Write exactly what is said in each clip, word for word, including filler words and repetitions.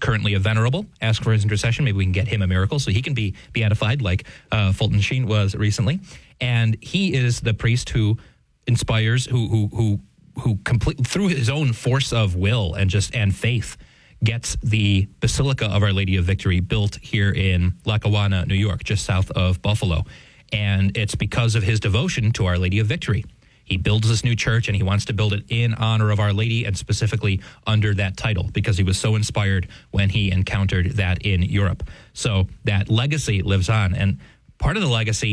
currently a venerable. Ask for his intercession. Maybe we can get him a miracle so he can be beatified like uh, Fulton Sheen was recently. And he is the priest who inspires, who who who who complete through his own force of will and just and faith gets the Basilica of Our Lady of Victory built here in Lackawanna, New York, just south of Buffalo. And it's because of his devotion to Our Lady of Victory. He builds this new church, and he wants to build it in honor of Our Lady and specifically under that title because he was so inspired when he encountered that in Europe. So that legacy lives on. And part of the legacy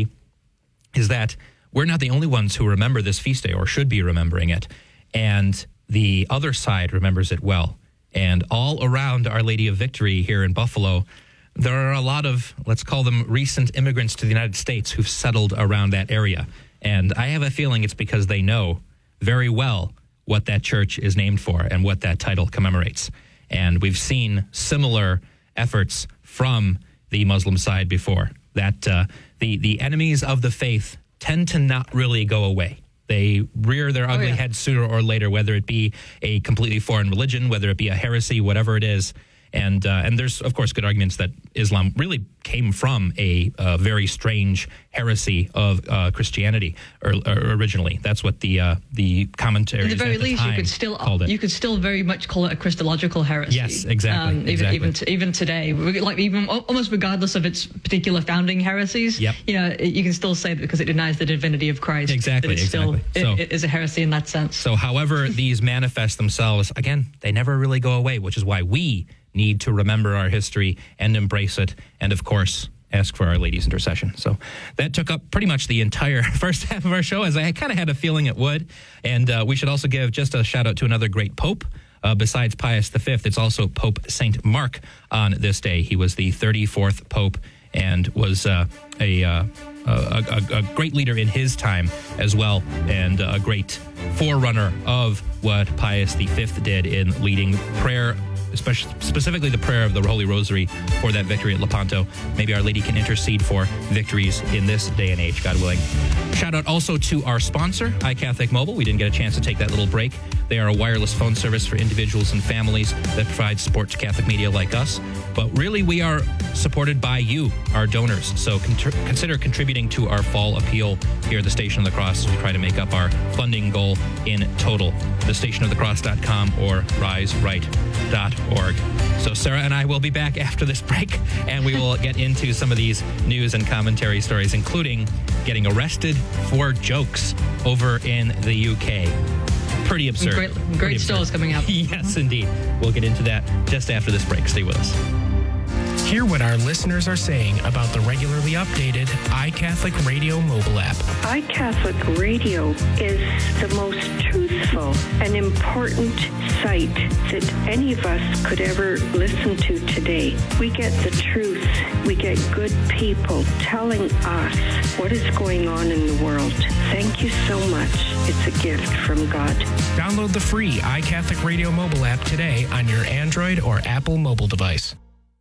is that we're not the only ones who remember this feast day or should be remembering it. And the other side remembers it well. And all around Our Lady of Victory here in Buffalo, there are a lot of, let's call them recent immigrants to the United States who've settled around that area. And I have a feeling it's because they know very well what that church is named for and what that title commemorates. And we've seen similar efforts from the Muslim side before, that uh, the, the enemies of the faith tend to not really go away. They rear their ugly oh, yeah. heads sooner or later, whether it be a completely foreign religion, whether it be a heresy, whatever it is. And uh, and there's, of course, good arguments that Islam really came from a uh, very strange heresy of uh, Christianity or, or originally. That's what the uh, the commentaries at the very at the least time you could still called it. You could still very much call it a Christological heresy. Yes, exactly. Um, even exactly. even t- even today, like even almost regardless of its particular founding heresies, yep. you know, you can still say that because it denies the divinity of Christ. Exactly. That it's exactly. still so, it, it is a heresy in that sense. So, however these manifest themselves, again, they never really go away, which is why we need to remember our history and embrace it, and of course ask for Our Lady's intercession. So that took up pretty much the entire first half of our show, as I kind of had a feeling it would. And uh, we should also give just a shout out to another great pope. Uh, besides Pius the Fifth, it's also Pope Saint Mark on this day. He was the thirty-fourth pope and was uh, a, uh, a, a, a great leader in his time as well, and a great forerunner of what Pius the Fifth did in leading prayer, especially specifically the prayer of the Holy Rosary for that victory at Lepanto. Maybe Our Lady can intercede for victories in this day and age, God willing. Shout out also to our sponsor, iCatholic Mobile. We didn't get a chance to take that little break. They are a wireless phone service for individuals and families that provide support to Catholic media like us. But really, we are supported by you, our donors. So con- consider contributing to our fall appeal here at the Station of the Cross to try to make up our funding goal in total. the station of the cross dot com or rise right dot org. So Sarah and I will be back after this break, and we will get into some of these news and commentary stories, including getting arrested for jokes over in the U K. Pretty absurd. Great, great Pretty stories absurd. coming up. Yes, indeed. We'll get into that just after this break. Stay with us. Hear what our listeners are saying about the regularly updated iCatholic Radio mobile app. iCatholic Radio is the most truthful and important site that any of us could ever listen to today. We get the truth. We get good people telling us what is going on in the world. Thank you so much. It's a gift from God. Download the free iCatholic Radio mobile app today on your Android or Apple mobile device.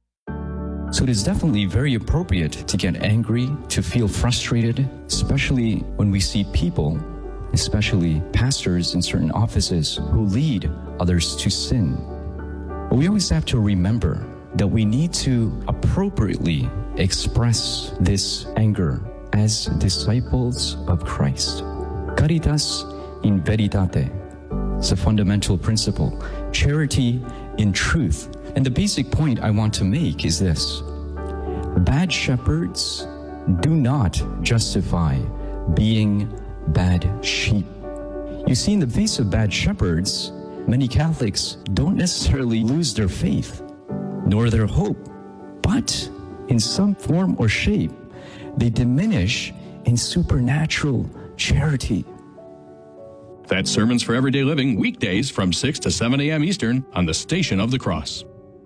So it is definitely very appropriate to get angry, to feel frustrated, especially when we see people, especially pastors in certain offices, who lead others to sin. But we always have to remember that we need to appropriately express this anger as disciples of Christ. Caritas in veritate. It's a fundamental principle. Charity in truth. And the basic point I want to make is this. Bad shepherds do not justify being bad sheep. You see, in the face of bad shepherds, many Catholics don't necessarily lose their faith, nor their hope, but in some form or shape, they diminish in supernatural charity. That's Sermons for Everyday Living, weekdays from six to seven a.m. Eastern on the Station of the Cross.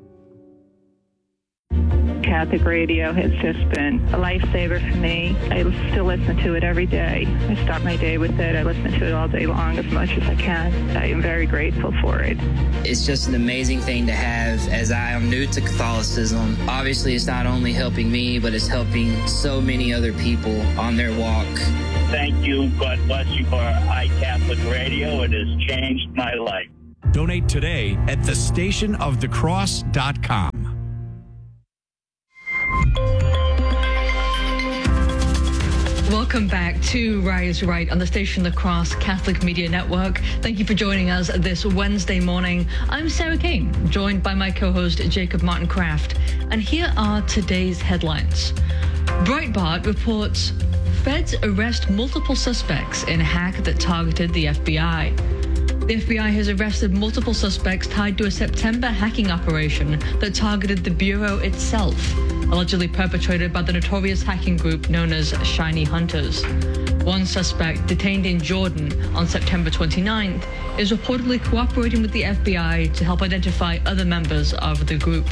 Catholic radio has just been a lifesaver for me. I still listen to it every day. I start my day with it. I listen to it all day long as much as I can. I am very grateful for it. It's just an amazing thing to have, as I am new to Catholicism. Obviously, it's not only helping me, but it's helping so many other people on their walk. Thank you. God bless you for iCatholic Radio. It has changed my life. Donate today at the station of the cross dot com. Welcome back to Rise Right on the Station The Cross Catholic Media Network. Thank you for joining us this Wednesday morning. I'm Sarah Kane, joined by my co-host Jacob Martin Kraft. And here are today's headlines. Breitbart reports feds arrest multiple suspects in hack that targeted the F B I. The F B I has arrested multiple suspects tied to a September hacking operation that targeted the Bureau itself, allegedly perpetrated by the notorious hacking group known as Shiny Hunters. One suspect, detained in Jordan on September twenty-ninth, is reportedly cooperating with the F B I to help identify other members of the group.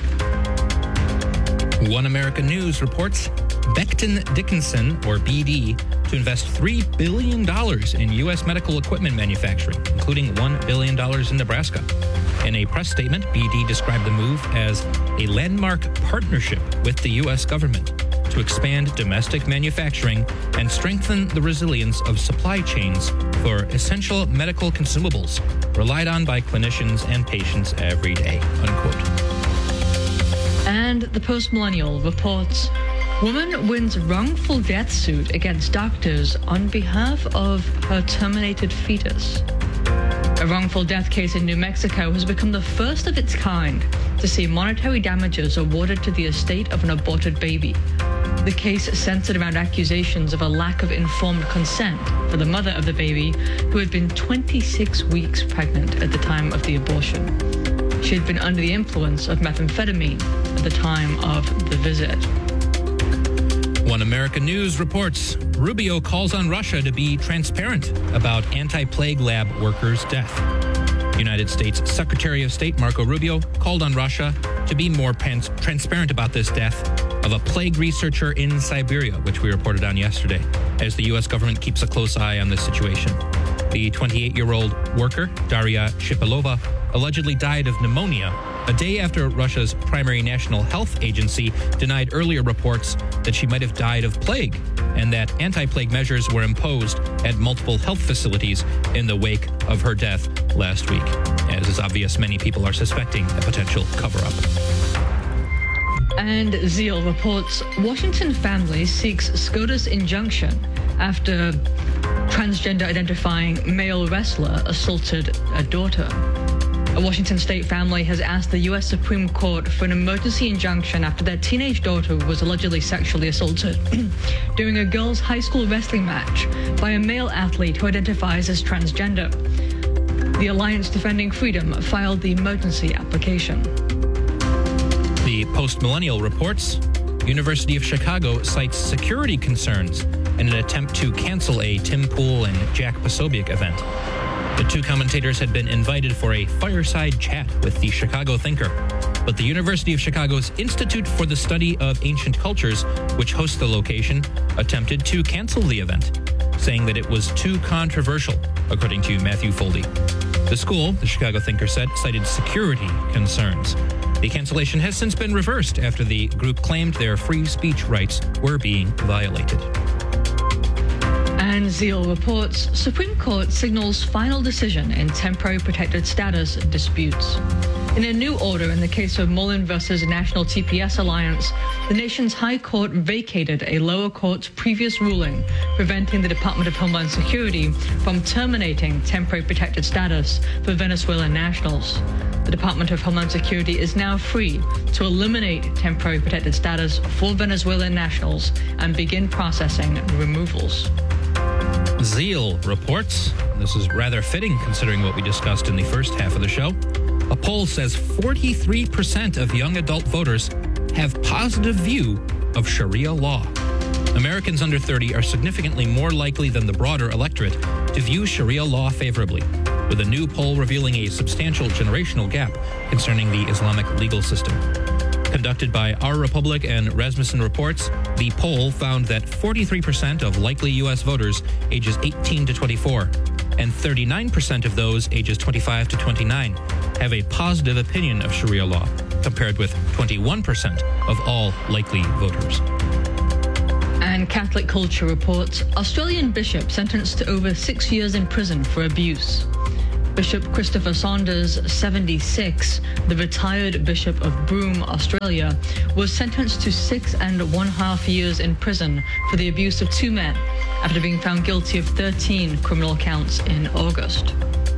One American News reports Becton Dickinson, or B D, to invest three billion dollars in U S medical equipment manufacturing, including one billion dollars in Nebraska. In a press statement, B D described the move as a landmark partnership with the U S government to expand domestic manufacturing and strengthen the resilience of supply chains for essential medical consumables relied on by clinicians and patients every day, unquote. And the Post-Millennial reports woman wins wrongful death suit against doctors on behalf of her terminated fetus. A wrongful death case in New Mexico has become the first of its kind to see monetary damages awarded to the estate of an aborted baby. The case centered around accusations of a lack of informed consent for the mother of the baby, who had been twenty-six weeks pregnant at the time of the abortion. She had been under the influence of methamphetamine at the time of the visit. One American News reports Rubio calls on Russia to be transparent about anti-plague lab workers' death. United States Secretary of State Marco Rubio called on Russia to be more trans- transparent about this death of a plague researcher in Siberia, which we reported on yesterday, as the U S government keeps a close eye on this situation. The twenty-eight-year-old worker, Daria Shipilova, allegedly died of pneumonia a day after Russia's primary national health agency denied earlier reports that she might have died of plague and that anti-plague measures were imposed at multiple health facilities in the wake of her death last week. As is obvious, many people are suspecting a potential cover-up. And Zeal reports Washington family seeks SCOTUS injunction after transgender-identifying male wrestler assaulted a daughter. A Washington state family has asked the U S Supreme Court for an emergency injunction after their teenage daughter was allegedly sexually assaulted during a girls' high school wrestling match by a male athlete who identifies as transgender. The Alliance Defending Freedom filed the emergency application. The Post-Millennial reports University of Chicago cites security concerns in an attempt to cancel a Tim Pool and Jack Posobiec event. The two commentators had been invited for a fireside chat with the Chicago thinker, but the University of Chicago's Institute for the Study of Ancient Cultures, which hosts the location, attempted to cancel the event, saying that it was too controversial, according to Matthew Foldy. The school, the Chicago thinker said, cited security concerns. The cancellation has since been reversed after the group claimed their free speech rights were being violated. And Zeal reports Supreme Court signals final decision in temporary protected status disputes. In a new order in the case of Mullen versus National T P S Alliance, the nation's High Court vacated a lower court's previous ruling preventing the Department of Homeland Security from terminating temporary protected status for Venezuelan nationals. The Department of Homeland Security is now free to eliminate temporary protected status for Venezuelan nationals and begin processing removals. Zeal reports, this is rather fitting considering what we discussed in the first half of the show, a poll says forty-three percent of young adult voters have positive view of Sharia law. Americans under thirty are significantly more likely than the broader electorate to view Sharia law favorably, with a new poll revealing a substantial generational gap concerning the Islamic legal system. Conducted by Our Republic and Rasmussen Reports, the poll found that forty-three percent of likely U S voters ages eighteen to twenty-four and thirty-nine percent of those ages twenty-five to twenty-nine have a positive opinion of Sharia law, compared with twenty-one percent of all likely voters. And Catholic Culture reports Australian bishop sentenced to over six years in prison for abuse. Bishop Christopher Saunders, seventy-six, the retired Bishop of Broome, Australia, was sentenced to six and one half years in prison for the abuse of two men after being found guilty of thirteen criminal counts in August.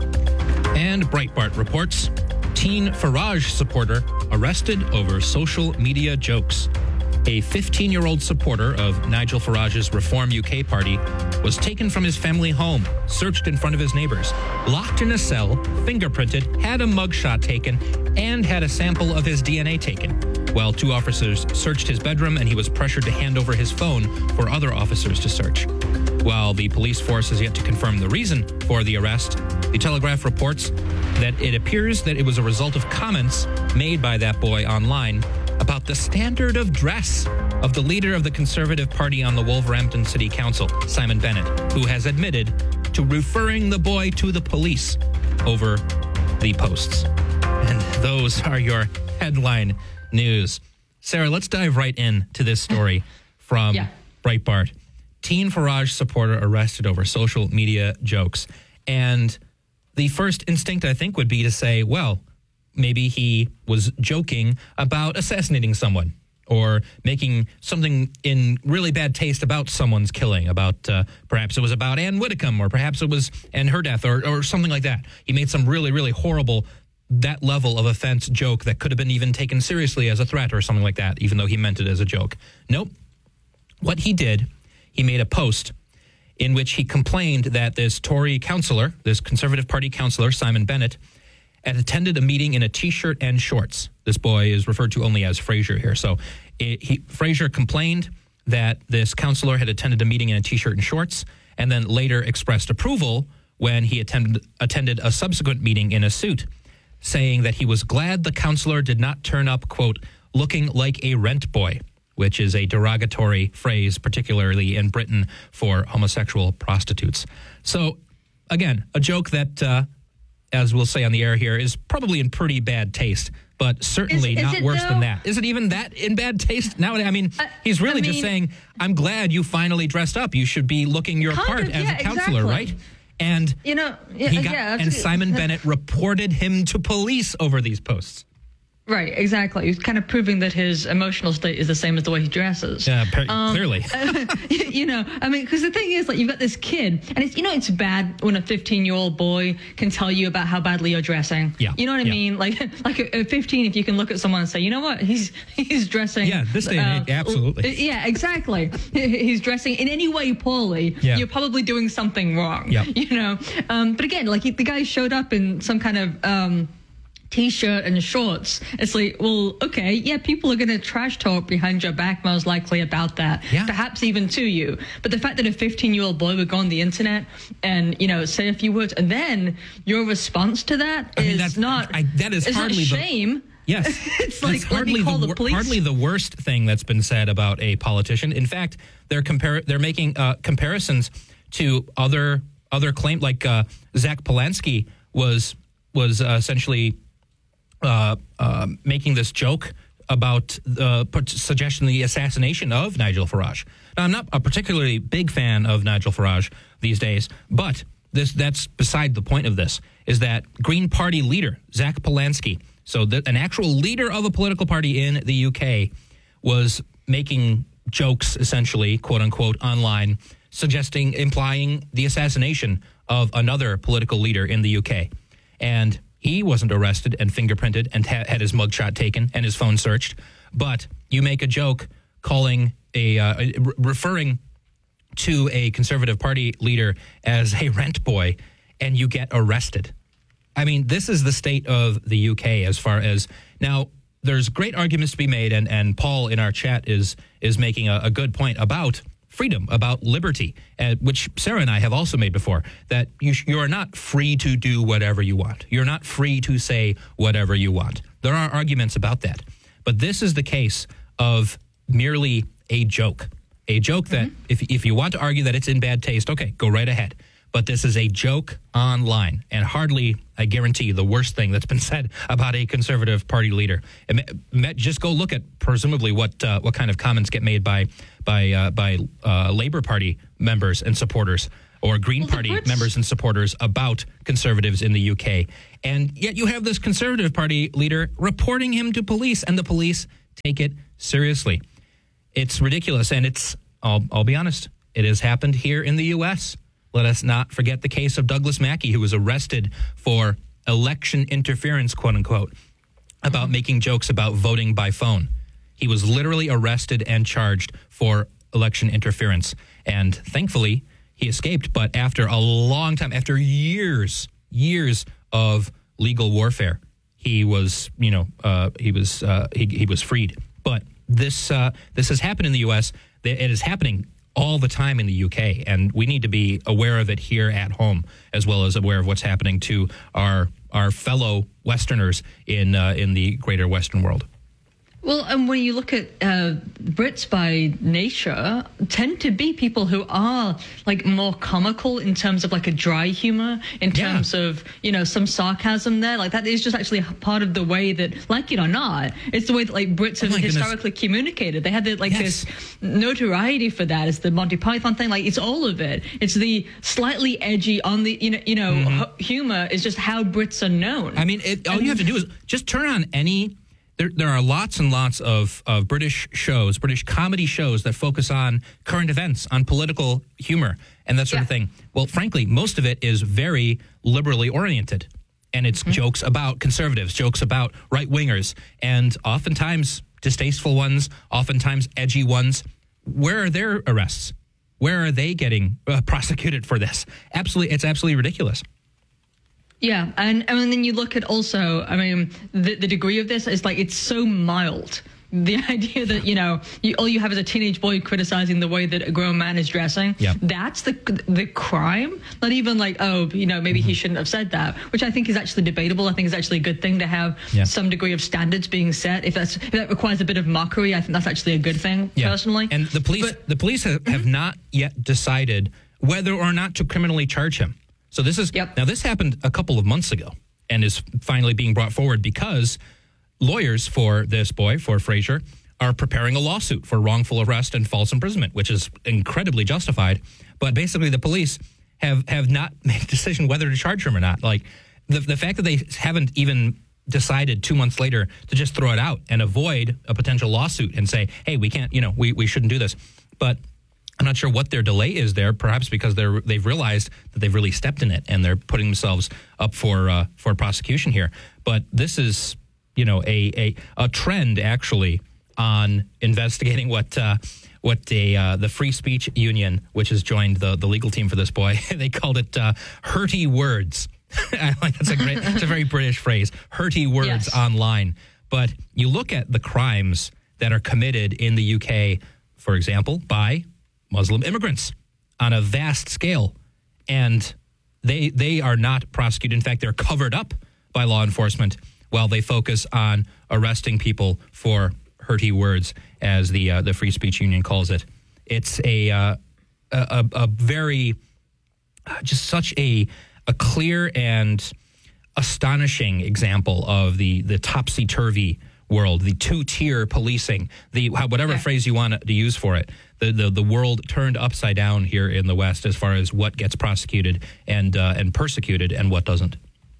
And Breitbart reports, teen Farage supporter arrested over social media jokes. A fifteen-year-old supporter of Nigel Farage's Reform U K party was taken from his family home, searched in front of his neighbors, locked in a cell, fingerprinted, had a mugshot taken, and had a sample of his D N A taken. While two officers searched his bedroom and he was pressured to hand over his phone for other officers to search. While the police force has yet to confirm the reason for the arrest, the Telegraph reports that it appears that it was a result of comments made by that boy online about the standard of dress of the leader of the Conservative Party on the Wolverhampton City Council, Simon Bennett, who has admitted to referring the boy to the police over the posts. And those are your headline news. Sarah, let's dive right in to this story from yeah. Breitbart. Teen Farage supporter arrested over social media jokes. And the first instinct, I think, would be to say, well, maybe he was joking about assassinating someone or making something in really bad taste about someone's killing, about uh, perhaps it was about Anne Widdecombe, or perhaps it was and her death, or, or something like that. He made some really, really horrible, that level of offense joke that could have been even taken seriously as a threat or something like that, even though he meant it as a joke. Nope. What he did, he made a post in which he complained that this Tory councillor, this Conservative Party councillor, Simon Bennett, had attended a meeting in a T-shirt and shorts. This boy is referred to only as Fraser here. So it, he, Fraser complained that this councillor had attended a meeting in a T-shirt and shorts, and then later expressed approval when he attended, attended a subsequent meeting in a suit, saying that he was glad the councillor did not turn up, quote, looking like a rent boy, which is a derogatory phrase, particularly in Britain, for homosexual prostitutes. So, again, a joke that... Uh, as we'll say on the air here, is probably in pretty bad taste, but certainly is, is not worse though? than that. Is it even that in bad taste? Now, I mean, uh, he's really I just mean, saying, I'm glad you finally dressed up. You should be looking your part of, as yeah, a counselor, exactly. right? And you know, yeah, he got, yeah, and Simon Bennett reported him to police over these posts. Right, exactly. He's kind of proving that his emotional state is the same as the way he dresses. Yeah, per- um, clearly. You know, I mean, because the thing is, like, you've got this kid, and it's, you know, it's bad when a fifteen-year-old boy can tell you about how badly you're dressing. Yeah. You know what I yeah. mean? Like, like at fifteen, if you can look at someone and say, you know what, he's he's dressing. Yeah, this day and age, uh, absolutely. Yeah, exactly. He's dressing in any way poorly. Yeah. You're probably doing something wrong. Yeah. You know, um, but again, like, he, the guy showed up in some kind of. Um, T-shirt and shorts. It's like, well, okay, yeah, people are going to trash talk behind your back most likely about that, yeah. perhaps even to you. But the fact that a fifteen-year-old boy would go on the internet and, you know, say a few words, and then your response to that I is mean, that's, not, I, that is it's hardly not shame. The, yes. It's like, hardly let me call the, the police. Hardly the worst thing that's been said about a politician. In fact, they're compar- they're making uh, comparisons to other other claims, like uh, Zach Polanski was was uh, essentially uh, uh, making this joke about the suggestion the assassination of Nigel Farage. Now, I'm not a particularly big fan of Nigel Farage these days, but this that's beside the point of this, is that Green Party leader, Zach Polanski, so the, an actual leader of a political party in the U K, was making jokes, essentially, quote unquote, online, suggesting, implying the assassination of another political leader in the U K. And he wasn't arrested and fingerprinted and ha- had his mugshot taken and his phone searched. But you make a joke calling a, uh, re- referring to a Conservative Party leader as a rent boy, and you get arrested. I mean, this is the state of the U K as far as... Now, there's great arguments to be made, and, and Paul in our chat is is making a, a good point about freedom, about liberty, uh, which Sarah and I have also made before, that you, sh- you are not free to do whatever you want. You're not free to say whatever you want. There are arguments about that. But this is the case of merely a joke. A joke that, mm-hmm. if if you want to argue that it's in bad taste, okay, go right ahead. But this is a joke online, and hardly, I guarantee you, the worst thing that's been said about a Conservative Party leader. Just go look at, presumably, what uh, what kind of comments get made by by uh, by uh, Labour Party members and supporters or Green Party members and supporters about conservatives in the U K. And yet you have this Conservative Party leader reporting him to police, and the police take it seriously. It's ridiculous, and it's, I'll, I'll be honest, it has happened here in the U S. Let us not forget the case of Douglas Mackey, who was arrested for election interference, quote unquote, about making jokes about voting by phone. He was literally arrested and charged for election interference. And thankfully, he escaped. But after a long time, after years, years of legal warfare, he was, you know, uh, he was uh, he, he was freed. But this uh, this has happened in the U S. It is happening all the time in the U K, and we need to be aware of it here at home, as well as aware of what's happening to our our fellow Westerners in uh, in the greater Western world. Well, and when you look at uh, Brits by nature, tend to be people who are like more comical in terms of like a dry humor, in terms yeah. of, you know, some sarcasm there. Like that is just actually part of the way that, like it or not, it's the way that like Brits have oh historically goodness. communicated. They had the, like yes. this notoriety for that. It's the Monty Python thing. Like it's all of it. It's the slightly edgy on the, you know, you know, mm-hmm. humor is just how Brits are known. I mean, it, all and, you have to do is just turn on any. There, there are lots and lots of, of British shows, British comedy shows that focus on current events, on political humor, and that sort yeah. of thing. Well, frankly, most of it is very liberally oriented, and it's mm-hmm. jokes about conservatives, jokes about right-wingers, and oftentimes distasteful ones, oftentimes edgy ones. Where are their arrests? Where are they getting uh, prosecuted for this? Absolutely, it's absolutely ridiculous. Yeah, and, and then you look at also, I mean, the, the degree of this is like, it's so mild. The idea that, you know, you, all you have is a teenage boy criticizing the way that a grown man is dressing. Yeah. That's the the crime. Not even like, oh, you know, maybe mm-hmm. he shouldn't have said that, which I think is actually debatable. I think it's actually a good thing to have yeah. some degree of standards being set. If that's if that requires a bit of mockery, I think that's actually a good thing, yeah. personally. And the police, but, the police have, have not yet decided whether or not to criminally charge him. So this is yep. now this happened a couple of months ago and is finally being brought forward because lawyers for this boy, for Fraser, are preparing a lawsuit for wrongful arrest and false imprisonment, which is incredibly justified. But basically the police have, have not made a decision whether to charge him or not. Like the the fact that they haven't even decided two months later to just throw it out and avoid a potential lawsuit and say, hey, we can't, you know, we, we shouldn't do this. But I'm not sure what their delay is there, perhaps because they're, they've realized that they've really stepped in it and they're putting themselves up for uh, for prosecution here. But this is, you know, a a, a trend actually on investigating what uh, what the uh, the Free Speech Union, which has joined the, the legal team for this boy, they called it uh, hurty words. I like that's a great, it's a very British phrase, hurty words yes. online. But you look at the crimes that are committed in the U K, for example, by Muslim immigrants on a vast scale, and they they are not prosecuted. In fact, they're covered up by law enforcement while they focus on arresting people for hurty words, as the uh, the Free Speech Union calls it. It's a uh, a, a very uh, just such a a clear and astonishing example of the the topsy-turvy world, the two-tier policing, the whatever okay. phrase you want to use for it. The, the the world turned upside down here in the West as far as what gets prosecuted and uh, and persecuted and what doesn't.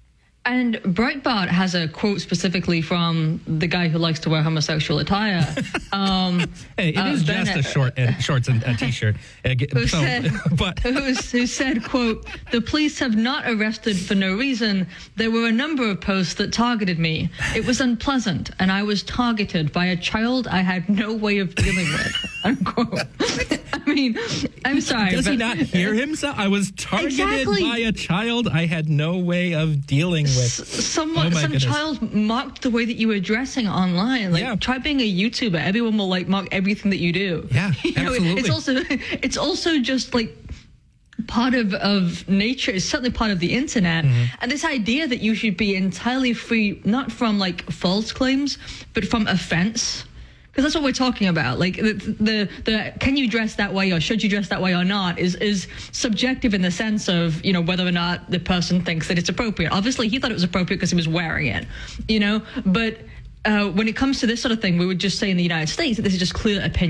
And Breitbart has a quote specifically from the guy who likes to wear homosexual attire. Um, hey, it is uh, just Bennett, a short and shorts and a t-shirt. Who, so, said, but. who's, who said, quote, "The police have not arrested for no reason. There were a number of posts that targeted me. It was unpleasant, and I was targeted by a child I had no way of dealing with," unquote. I mean, I'm sorry. Does but, he not hear himself? I was targeted exactly. by a child I had no way of dealing with. S- someone, oh some goodness. child mocked the way that you were dressing online. Like, yeah. try being a YouTuber. Everyone will like mock everything that you do. Yeah, you know, absolutely. It's also, it's also just like part of, of nature. It's certainly part of the internet. Mm-hmm. And this idea that you should be entirely free, not from like false claims, but from offense. Because that's what we're talking about. Like the, the the can you dress that way or should you dress that way or not is is subjective in the sense of, you know, whether or not the person thinks that it's appropriate. Obviously, he thought it was appropriate because he was wearing it, you know. But uh, when it comes to this sort of thing, we would just say in the United States that this is just clear opinion.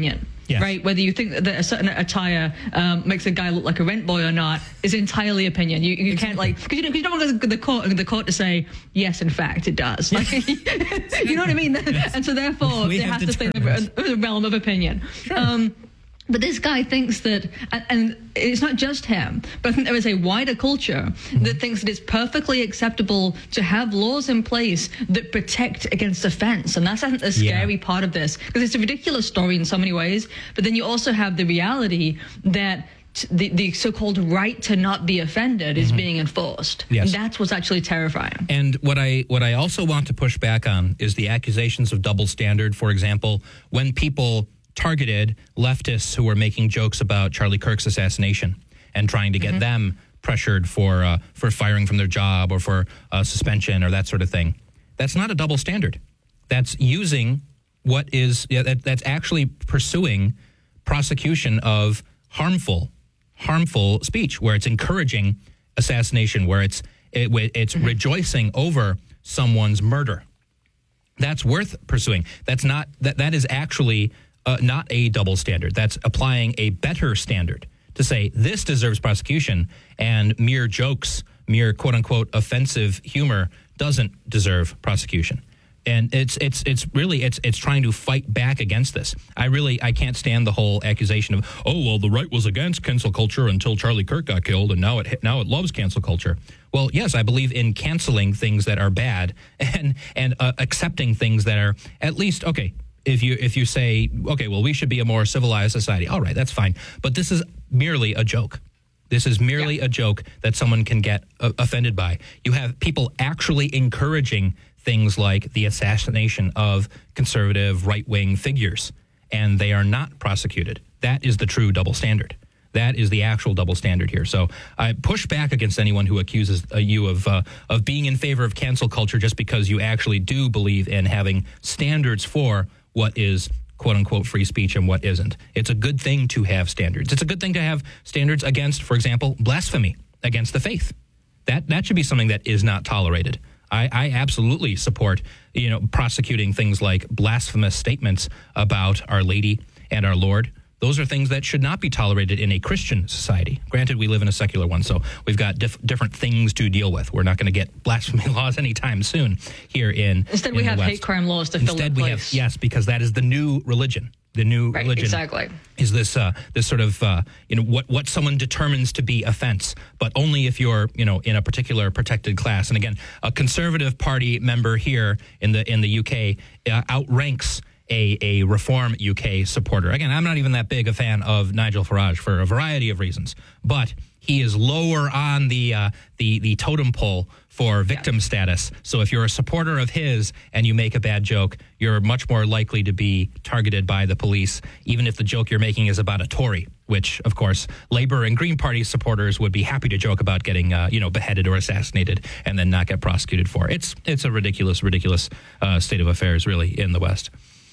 Yes. right? Whether you think that a certain attire um, makes a guy look like a rent boy or not is entirely opinion. You, you can't like, because you, know, you don't want the court, the court to say, yes, in fact, it does. Like, you know what I mean? Yes. And so therefore, We it have has to stay in the, the realm of opinion. Sure. Um, But this guy thinks that, and it's not just him, but I think there is a wider culture mm-hmm. that thinks that it's perfectly acceptable to have laws in place that protect against offense. And that's, I think, the scary yeah. part of this, because it's a ridiculous story in so many ways. But then you also have the reality that the, the so-called right to not be offended is mm-hmm. being enforced. Yes. And that's what's actually terrifying. And what I what I also want to push back on is the accusations of double standard. For example, when people targeted leftists who were making jokes about Charlie Kirk's assassination and trying to get mm-hmm. them pressured for uh, for firing from their job or for uh, suspension or that sort of thing. That's not a double standard. That's using what is yeah, that, that's actually pursuing prosecution of harmful harmful speech, where it's encouraging assassination, where it's it, it's mm-hmm. rejoicing over someone's murder. That's worth pursuing. That's not that that is actually Uh, not a double standard. That's applying a better standard to say this deserves prosecution and mere jokes, mere quote unquote offensive humor doesn't deserve prosecution. And it's it's it's really it's it's trying to fight back against this. I really I can't stand the whole accusation of, oh well, the right was against cancel culture until Charlie Kirk got killed, and now it now it loves cancel culture. Well, yes, I believe in canceling things that are bad and and uh, accepting things that are at least okay. If you if you say, okay, well, we should be a more civilized society, all right, that's fine. But this is merely a joke. This is merely yeah. a joke that someone can get uh, offended by. You have people actually encouraging things like the assassination of conservative right-wing figures, and they are not prosecuted. That is the true double standard. That is the actual double standard here. So I push back against anyone who accuses uh, you of uh, of being in favor of cancel culture just because you actually do believe in having standards for what is quote-unquote free speech and what isn't. It's a good thing to have standards. It's a good thing to have standards against, for example, blasphemy against the faith. That that should be something that is not tolerated. I, I absolutely support, you know, prosecuting things like blasphemous statements about Our Lady and our Lord. Those are things that should not be tolerated in a Christian society. Granted, we live in a secular one, so we've got diff- different things to deal with. We're not going to get blasphemy laws anytime soon here in Instead, in we the have West. hate crime laws to Instead, fill that we place. have yes, because that is the new religion. The new right, religion exactly. is this uh, this sort of uh, you know what what someone determines to be offense, but only if you're you know in a particular protected class. And again, a Conservative Party member here in the in the U K uh, outranks A, a Reform U K supporter. Again, I'm not even that big a fan of Nigel Farage for a variety of reasons, but he is lower on the uh, the the totem pole for victim yeah. status. So if you're a supporter of his and you make a bad joke, you're much more likely to be targeted by the police, even if the joke you're making is about a Tory, which, of course, Labour and Green Party supporters would be happy to joke about getting, uh, you know, beheaded or assassinated and then not get prosecuted for. It's it's a ridiculous, ridiculous uh, state of affairs, really, in the West.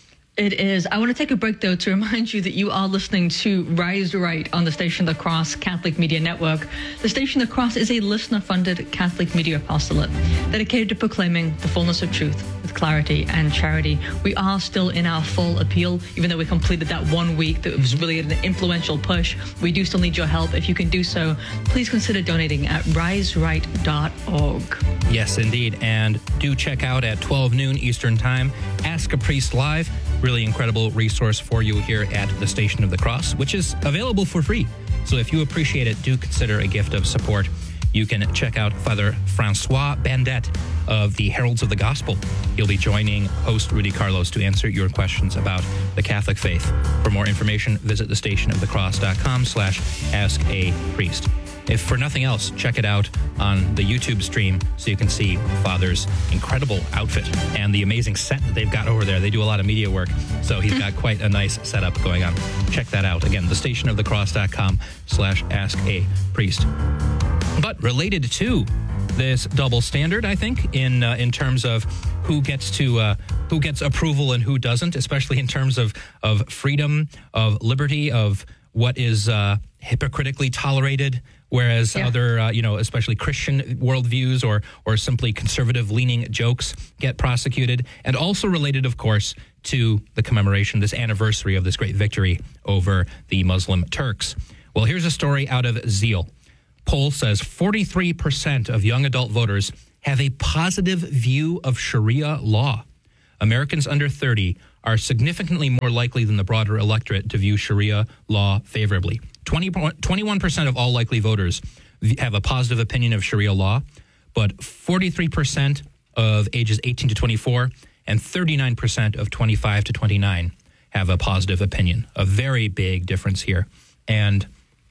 It is. I want to take a break, though, to remind you that you are listening to Rise Right on the station The Cross Catholic Media Network. The station The Cross is a listener-funded Catholic media apostolate dedicated to proclaiming the fullness of truth with clarity and charity. We are still in our full appeal, even though we completed that one week that was really an influential push. We do still need your help. If you can do so, please consider donating at rise right dot org. Yes, indeed. And do check out at twelve noon Eastern Time, Ask a Priest Live. Really incredible resource for you here at the Station of the Cross, which is available for free. So if you appreciate it, do consider a gift of support. You can check out Father Francois Bandette of the Heralds of the Gospel. He'll be joining host Rudy Carlos to answer your questions about the Catholic faith. For more information, visit thestationofthecross.com slash ask a priest. If for nothing else, check it out on the YouTube stream so you can see Father's incredible outfit and the amazing set that they've got over there. They do a lot of media work, so he's got quite a nice setup going on. Check that out. Again, thestationofthecross.com slash ask a priest. But related to this double standard, I think, in uh, in terms of who gets to uh, who gets approval and who doesn't, especially in terms of of freedom, of liberty, of what is uh, hypocritically tolerated, whereas yeah. other, uh, you know, especially Christian worldviews or or simply conservative-leaning jokes get prosecuted, and also related, of course, to the commemoration, this anniversary of this great victory over the Muslim Turks. Well, here's a story out of Zeal. Poll says forty-three percent of young adult voters have a positive view of Sharia law. Americans under thirty are significantly more likely than the broader electorate to view Sharia law favorably. twenty, twenty-one percent of all likely voters have a positive opinion of Sharia law, but forty-three percent of ages eighteen to twenty-four and thirty-nine percent of twenty-five to twenty-nine have a positive opinion. A very big difference here. And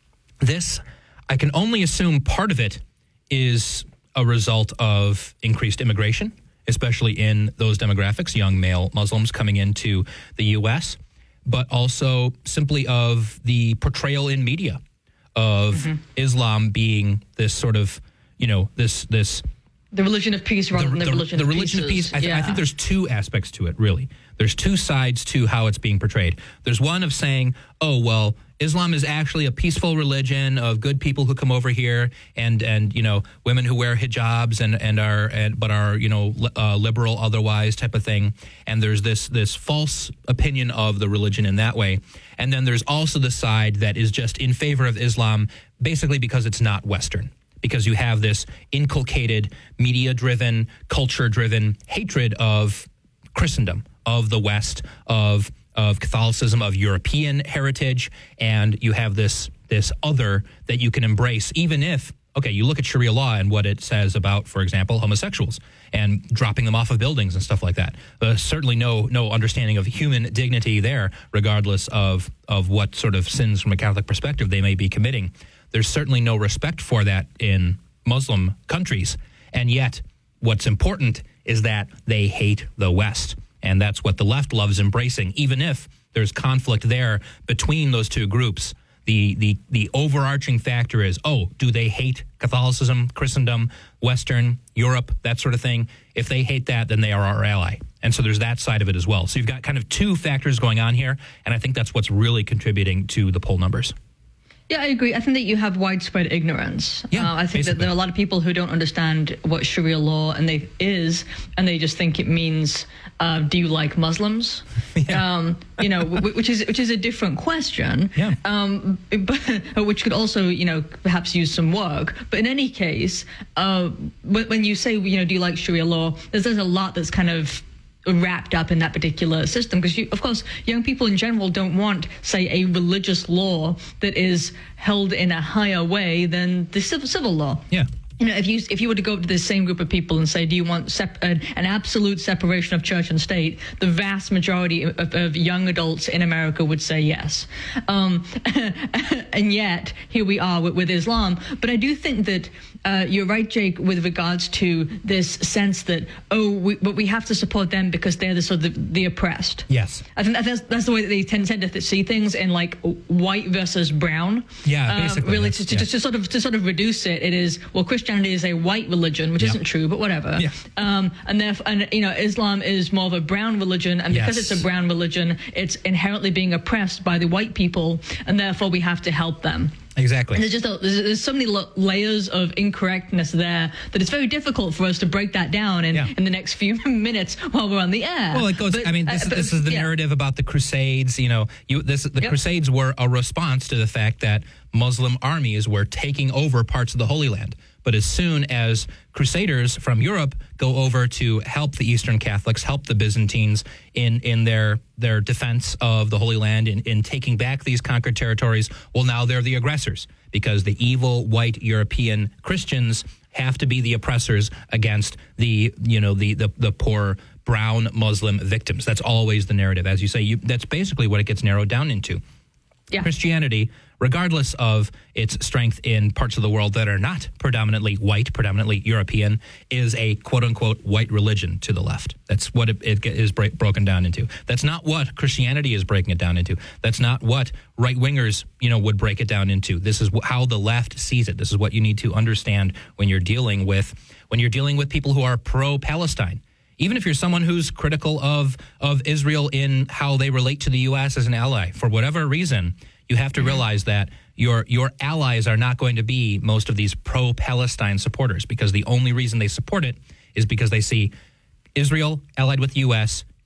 this, I can only assume part of it is a result of increased immigration, especially in those demographics, young male Muslims coming into the U S, but also simply of the portrayal in media of mm-hmm. Islam being this sort of, you know, this this the religion of peace rather the, than the, the religion the of religion of peace. I, th- yeah. I think there's two aspects to it, really. There's two sides to how it's being portrayed. There's one of saying, oh, well, Islam is actually a peaceful religion of good people who come over here and, and you know, women who wear hijabs and, and are, and, but are, you know, uh, liberal otherwise type of thing. And there's this, this false opinion of the religion in that way. And then there's also the side that is just in favor of Islam, basically because it's not Western. Because you have this inculcated, media-driven, culture-driven hatred of Christendom, of the West, of of Catholicism, of European heritage, and you have this this other that you can embrace, even if, okay, you look at Sharia law and what it says about, for example, homosexuals and dropping them off of buildings and stuff like that. Uh, certainly no no understanding of human dignity there, regardless of, of what sort of sins from a Catholic perspective they may be committing. There's certainly no respect for that in Muslim countries. And yet, what's important is that they hate the West. And that's what the left loves embracing, even if there's conflict there between those two groups. The, the, the overarching factor is, oh, do they hate Catholicism, Christendom, Western, Europe, that sort of thing? If they hate that, then they are our ally. And so there's that side of it as well. So you've got kind of two factors going on here, and I think that's what's really contributing to the poll numbers. Yeah, I agree. I think that you have widespread ignorance. Yeah, uh, I think basically. that there are a lot of people who don't understand what Sharia law and they is, and they just think it means, uh, do you like Muslims? Yeah. Um, you know, w- which is which is a different question. Yeah. Um, but, which could also, you know, perhaps use some work. But in any case, uh, when, when you say, you know, do you like Sharia law? There's there's a lot that's kind of wrapped up in that particular system, because of course young people in general don't want, say, a religious law that is held in a higher way than the civil, civil law. Yeah. You know, if you if you were to go to the same group of people and say, do you want sep- an, an absolute separation of church and state, the vast majority of, of young adults in America would say yes. Um, and yet, here we are with, with Islam. But I do think that uh, you're right, Jake, with regards to this sense that, oh, we, but we have to support them because they're the sort of the, the oppressed. Yes. I think that's, that's the way that they tend, tend to see things, in like white versus brown. Yeah, basically. Um, really, to, to, yeah. to sort of to sort of reduce it, it is, well, Christianity is a white religion, which yeah. isn't true, but whatever. Yeah. Um, and therefore, and you know, Islam is more of a brown religion, and because yes. it's a brown religion, it's inherently being oppressed by the white people, and therefore we have to help them. Exactly. And there's just a, there's, there's so many lo- layers of incorrectness there that it's very difficult for us to break that down in, yeah. in the next few minutes while we're on the air. Well, it goes. But, I mean, this, uh, but, this is the yeah. narrative about the Crusades. You know, you this the yep. Crusades were a response to the fact that Muslim armies were taking over parts of the Holy Land. But as soon as Crusaders from Europe go over to help the Eastern Catholics, help the Byzantines in, in their their defense of the Holy Land, in, in taking back these conquered territories, well, now they're the aggressors, because the evil white European Christians have to be the oppressors against the, you know, the the, the poor brown Muslim victims. That's always the narrative. As you say, you, that's basically what it gets narrowed down into. Yeah. Christianity, regardless of its strength in parts of the world that are not predominantly white, predominantly European, is a quote-unquote white religion to the left. That's what it, it is break, broken down into. That's not what Christianity is breaking it down into. That's not what right-wingers, you know, would break it down into. This is how the left sees it. This is what you need to understand when you're dealing with when you're dealing with people who are pro-Palestine. Even if you're someone who's critical of of Israel in how they relate to the U S as an ally, for whatever reason, you have to realize that your your allies are not going to be most of these pro-Palestine supporters, because the only reason they support it is because they see Israel allied with the U S,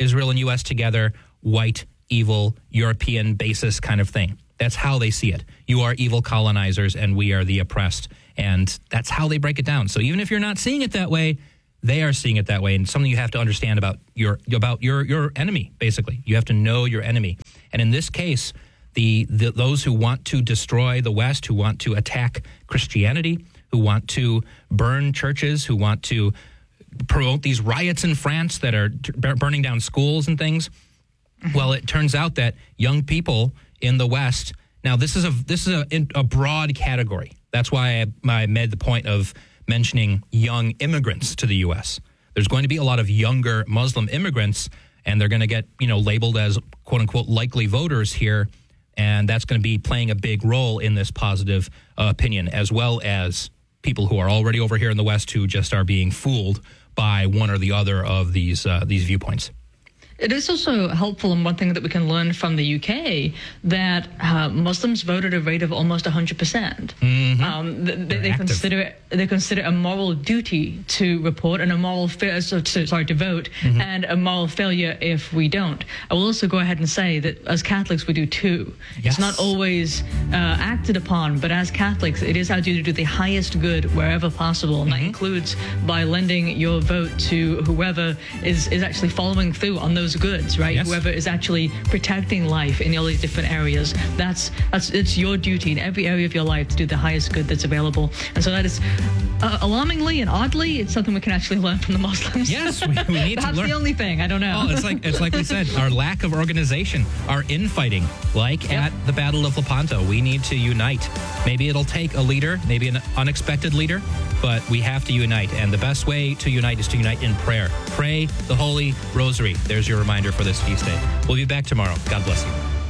Israel and U S together, white, evil, European basis kind of thing. That's how they see it. You are evil colonizers and we are the oppressed. And that's how they break it down. So even if you're not seeing it that way, they are seeing it that way. And something you have to understand about your about your, your enemy, basically. You have to know your enemy. And in this case, the, the those who want to destroy the West, who want to attack Christianity, who want to burn churches, who want to promote these riots in France that are t- burning down schools and things. Well, it turns out that young people in the West, now this is a this is a, a broad category. That's why I, I made the point of mentioning young immigrants to the U S. There's going to be a lot of younger Muslim immigrants, and they're going to get, you know, labeled as quote unquote likely voters here, and that's going to be playing a big role in this positive uh, opinion, as well as people who are already over here in the West who just are being fooled by one or the other of these uh, these viewpoints. It is also helpful, and one thing that we can learn from the U K, that uh, Muslims vote at a rate of almost one hundred percent. Mm-hmm. Um, they, they consider it, they consider a moral duty to report and a moral fa- so, so, sorry to vote, mm-hmm. and a moral failure if we don't. I will also go ahead and say that as Catholics we do too. Yes. It's not always uh, acted upon, but as Catholics it is our duty to do the highest good wherever possible, and mm-hmm. that includes by lending your vote to whoever is is actually following through on those goods, right? Yes. Whoever is actually protecting life in all these different areas. That's that's it's your duty in every area of your life to do the highest good that's available. And so that is uh, alarmingly and oddly, it's something we can actually learn from the Muslims. Yes, we, we need to learn. Perhaps the only thing. I don't know. Oh, it's like it's like we said, our lack of organization, our infighting, like yep. at the Battle of Lepanto. We need to unite. Maybe it'll take a leader, maybe an unexpected leader, but we have to unite. And the best way to unite is to unite in prayer. Pray the Holy Rosary. There's your reminder for this feast day. We'll be back tomorrow. God bless you.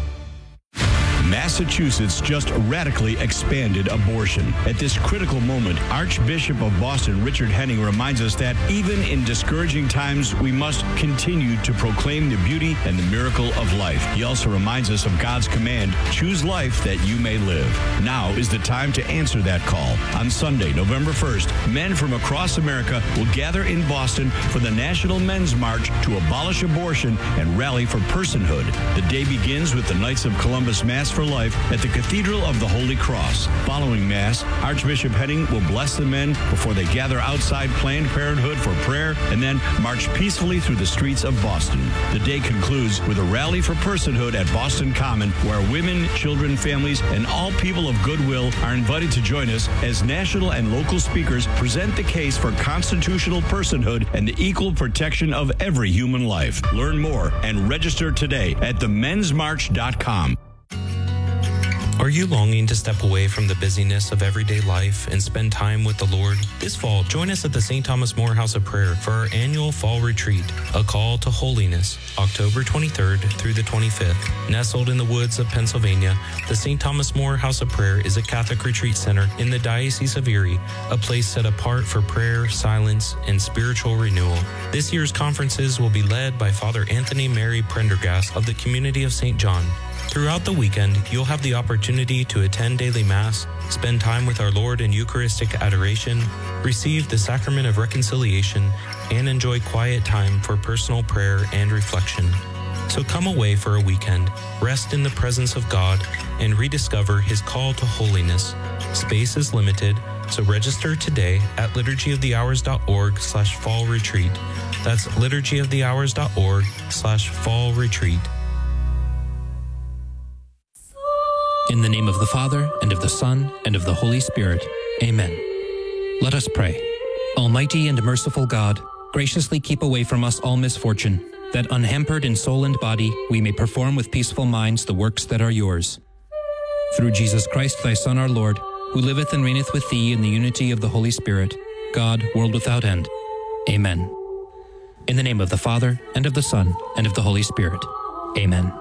Massachusetts just radically expanded abortion. At this critical moment, Archbishop of Boston, Richard Henning, reminds us that even in discouraging times, we must continue to proclaim the beauty and the miracle of life. He also reminds us of God's command, choose life that you may live. Now is the time to answer that call. On Sunday, November first, men from across America will gather in Boston for the National Men's March to abolish abortion and rally for personhood. The day begins with the Knights of Columbus Mass for Life at the Cathedral of the Holy Cross. Following Mass, Archbishop Henning will bless the men before they gather outside Planned Parenthood for prayer and then march peacefully through the streets of Boston. The day concludes with a rally for personhood at Boston Common, where women, children, families, and all people of goodwill are invited to join us as national and local speakers present the case for constitutional personhood and the equal protection of every human life. Learn more and register today at the men's march dot com. Are you longing to step away from the busyness of everyday life and spend time with the Lord? This fall, join us at the Saint Thomas More House of Prayer for our annual fall retreat, A Call to Holiness, October twenty-third through the twenty-fifth. Nestled in the woods of Pennsylvania, the Saint Thomas More House of Prayer is a Catholic retreat center in the Diocese of Erie, a place set apart for prayer, silence, and spiritual renewal. This year's conferences will be led by Father Anthony Mary Prendergast of the Community of Saint John. Throughout the weekend, you'll have the opportunity to attend daily Mass, spend time with our Lord in Eucharistic adoration, receive the Sacrament of Reconciliation, and enjoy quiet time for personal prayer and reflection. So come away for a weekend, rest in the presence of God, and rediscover His call to holiness. Space is limited, so register today at liturgyofthehours.org slash fall retreat. That's liturgyofthehours.org slash fall retreat. In the name of the Father, and of the Son, and of the Holy Spirit. Amen. Let us pray. Almighty and merciful God, graciously keep away from us all misfortune, that unhampered in soul and body we may perform with peaceful minds the works that are yours. Through Jesus Christ, thy Son, our Lord, who liveth and reigneth with thee in the unity of the Holy Spirit, God, world without end. Amen. In the name of the Father, and of the Son, and of the Holy Spirit. Amen.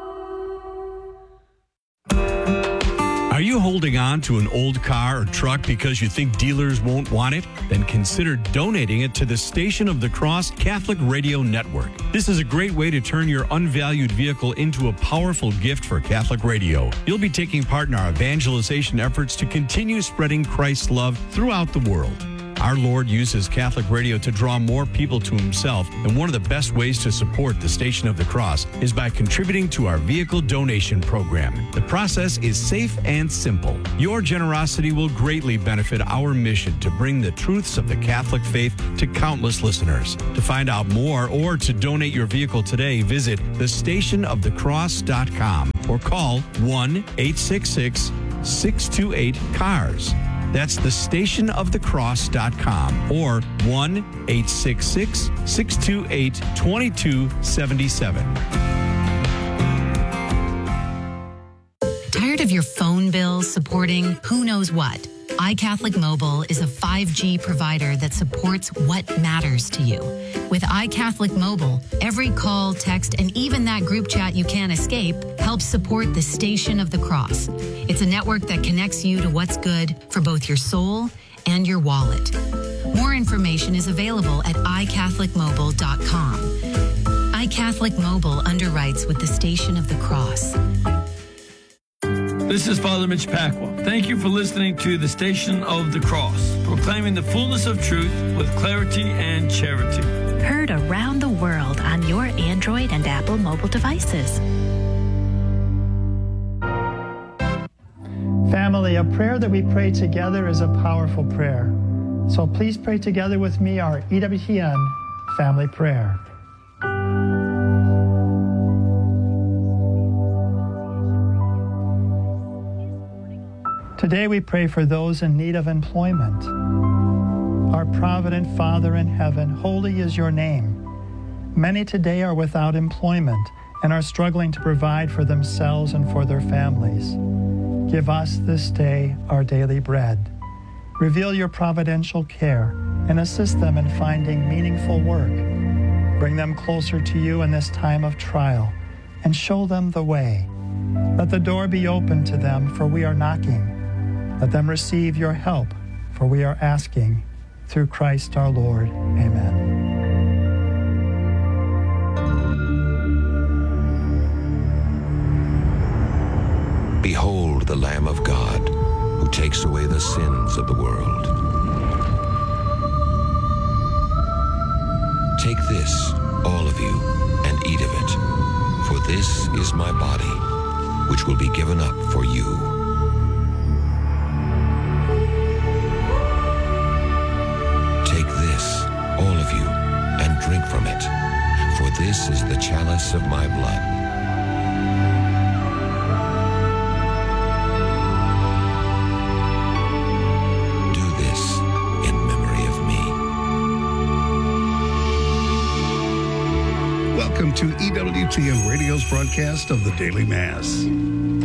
Are you holding on to an old car or truck because you think dealers won't want it? Then consider donating it to the Station of the Cross Catholic Radio Network. This is a great way to turn your unvalued vehicle into a powerful gift for Catholic radio. You'll be taking part in our evangelization efforts to continue spreading Christ's love throughout the world. Our Lord uses Catholic radio to draw more people to himself, and one of the best ways to support the Station of the Cross is by contributing to our vehicle donation program. The process is safe and simple. Your generosity will greatly benefit our mission to bring the truths of the Catholic faith to countless listeners. To find out more or to donate your vehicle today, visit the station of the cross dot com or call one eight six six, six two eight, C A R S. That's the station of the cross dot com or one eight six six, six two eight, two two seven seven. Tired of your phone bills supporting who knows what? iCatholic Mobile is a five G provider that supports what matters to you. With iCatholic Mobile, every call, text, and even that group chat you can't escape helps support the Station of the Cross. It's a network that connects you to what's good for both your soul and your wallet. More information is available at i catholic mobile dot com. iCatholic Mobile underwrites with the Station of the Cross. This is Father Mitch Pacwa. Thank you for listening to the Station of the Cross, proclaiming the fullness of truth with clarity and charity. Heard around the world on your Android and Apple mobile devices. Family, a prayer that we pray together is a powerful prayer. So please pray together with me our E W T N family prayer. Today we pray for those in need of employment. Our provident Father in heaven, holy is your name. Many today are without employment and are struggling to provide for themselves and for their families. Give us this day our daily bread. Reveal your providential care and assist them in finding meaningful work. Bring them closer to you in this time of trial and show them the way. Let the door be open to them, for we are knocking. Let them receive your help, for we are asking. Through Christ our Lord. Amen. Behold the Lamb of God, who takes away the sins of the world. Take this, all of you, and eat of it, for this is my body, which will be given up for you. Take this, all of you, and drink from it, for this is the chalice of my blood. Do this in memory of me. Welcome to E W T N Radio's broadcast of the Daily Mass.